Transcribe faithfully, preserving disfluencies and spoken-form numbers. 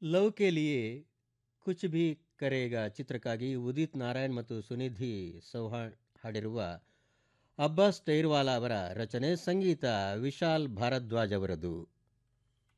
Love K ಲಿಯೆ ಕುಚ್ ಭಿ ಕರೇಗಾ ಚಿತ್ರಕ್ಕಾಗಿ ಉದಿತ್ ನಾರಾಯಣ್ ಮತ್ತು ಸುನಿಧಿ ಚೌಹಾಣ್ ಹಾಡಿರುವ ಅಬ್ಬಾಸ್ ಟೈರ್ವಾಲಾ ಅವರ ರಚನೆ, ಸಂಗೀತ ವಿಶಾಲ್ ಭಾರದ್ವಾಜ್ ಅವರದು.